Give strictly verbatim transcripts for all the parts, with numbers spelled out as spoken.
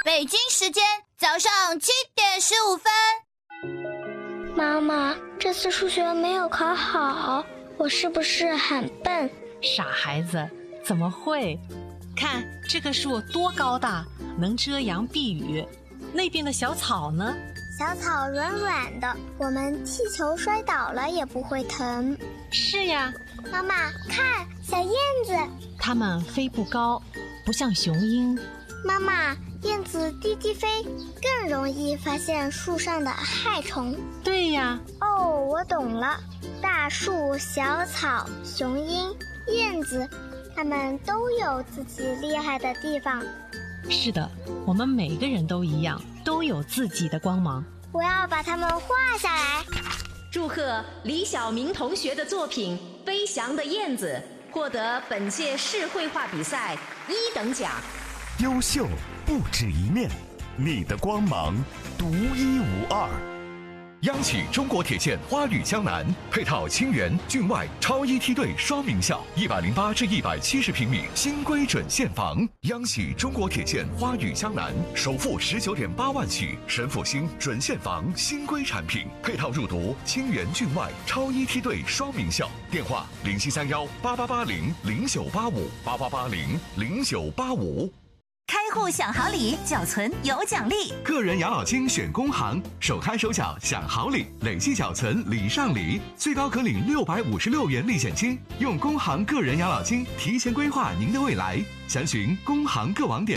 北京时间早上七点十五分。 妈妈，这次数学没有考好，我是不是很笨？ 傻孩子，怎么会？看这棵树多高大，能遮阳避雨。那边的小草呢？ 小草软软的，我们踢球摔倒了也不会疼。 是呀。 妈妈，看小燕子， 它们飞不高，不像雄鹰。 妈妈，燕子低低飞，更容易发现树上的害虫。 对呀。 哦，我懂了，大树、小草、雄鹰、燕子，它们都有自己厉害的地方。 是的，我们每个人都一样，都有自己的光芒。 我要把它们画下来。 祝贺李晓明同学的作品《飞翔的燕子》获得本届市绘画比赛一等奖。 优秀不止一面，你的光芒独一无二。 央企中国铁线花旅江南配套清源、郡外超一梯队双名校，一百零八至一百七十平米新规准现房。央企中国铁线花旅江南首付十九点八万起，神复兴准现房新规产品，配套入读清源、郡外超一梯队双名校。电话零七三幺八八八零零九八五八八八零零九八五。 开户享好礼，缴存有奖励。 个人养老金选工行，首开首缴享好礼，累计缴存礼上礼，最高可领六百五十六元历险金。用工行个人养老金提前规划您的未来，详询工行各网点。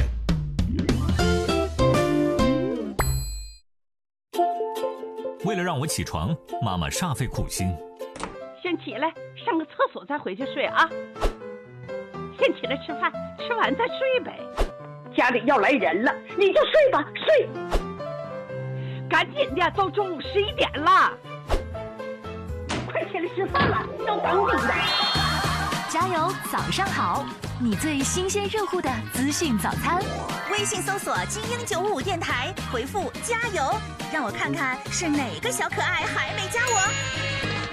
为了让我起床，妈妈煞费苦心。 先起来上个厕所再回去睡啊。先起来吃饭，吃完再睡呗。家里要来人了，你就睡吧，睡。赶紧的，都中午十一点了，快起来吃饭了，都等你呢。 加油，早上好，你最新鲜热乎的资讯早餐。微信搜索精英九五五电台，回复加油，让我看看是哪个小可爱还没加我。